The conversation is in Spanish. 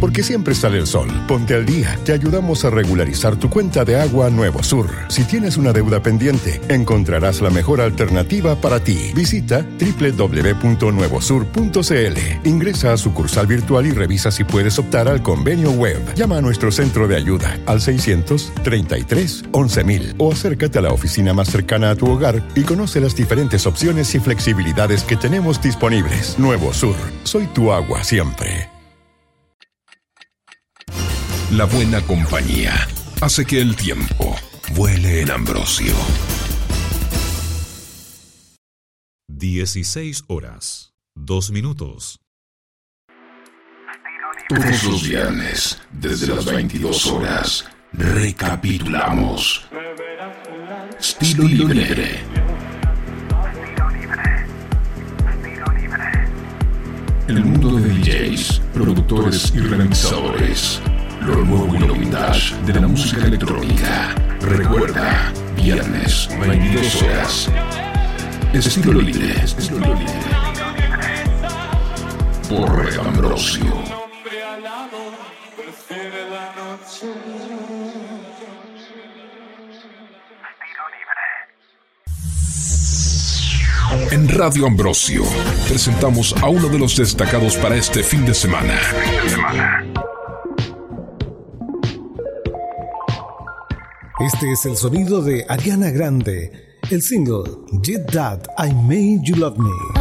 porque siempre sale el sol. Ponte al día. Te ayudamos a regularizar tu cuenta de agua Nuevo Sur. Si tienes una deuda pendiente, encontrarás la mejor alternativa para ti. Visita www.nuevosur.cl. Ingresa a sucursal virtual y revisa si puedes optar al convenio web. Llama a nuestro centro de ayuda al 633-11,000 o acércate a la oficina más cercana a tu hogar y conoce las diferentes opciones y flexibilidades que tenemos disponibles. Nuevo Sur. Soy tu agua siempre. La buena compañía hace que el tiempo vuele en Ambrosio. 16 horas, 2 minutos. Todos los viernes, desde las 22 horas, recapitulamos. Estilo libre. El mundo de DJs, productores y remixadores. Lo nuevo y lo vintage de la música electrónica. Recuerda, viernes, 22 horas. Estilo libre. Por Red Ambrosio. En Radio Ambrosio presentamos a uno de los destacados para este fin de semana. Este es el sonido de Ariana Grande, el single Did That I Made You Love Me.